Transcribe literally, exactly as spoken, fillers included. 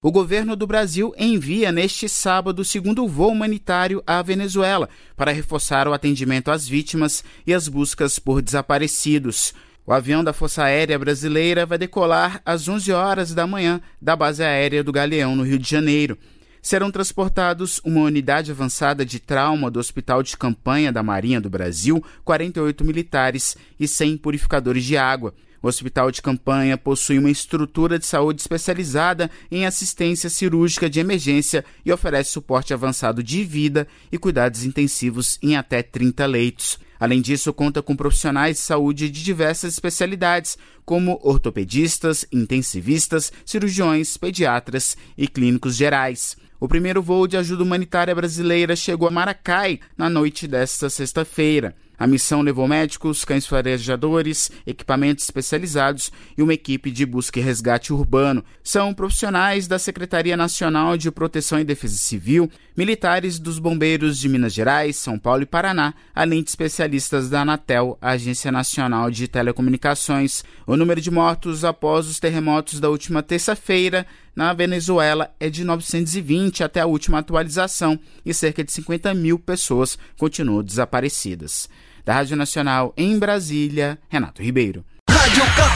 O governo do Brasil envia neste sábado o segundo voo humanitário à Venezuela para reforçar o atendimento às vítimas e as buscas por desaparecidos. O avião da Força Aérea Brasileira vai decolar às onze horas da manhã da base aérea do Galeão, no Rio de Janeiro. Serão transportados uma unidade avançada de trauma do Hospital de Campanha da Marinha do Brasil, quarenta e oito militares e cem purificadores de água. O Hospital de Campanha possui uma estrutura de saúde especializada em assistência cirúrgica de emergência e oferece suporte avançado de vida e cuidados intensivos em até trinta leitos. Além disso, conta com profissionais de saúde de diversas especialidades, como ortopedistas, intensivistas, cirurgiões, pediatras e clínicos gerais. O primeiro voo de ajuda humanitária brasileira chegou a Maracai na noite desta sexta-feira. A missão levou médicos, cães farejadores, equipamentos especializados e uma equipe de busca e resgate urbano. São profissionais da Secretaria Nacional de Proteção e Defesa Civil, militares dos Bombeiros de Minas Gerais, São Paulo e Paraná, além de especialistas da Anatel, a Agência Nacional de Telecomunicações. O número de mortos após os terremotos da última terça-feira na Venezuela é de novecentos e vinte até a última atualização e cerca de cinquenta mil pessoas continuam desaparecidas. Da Rádio Nacional em Brasília, Renato Ribeiro.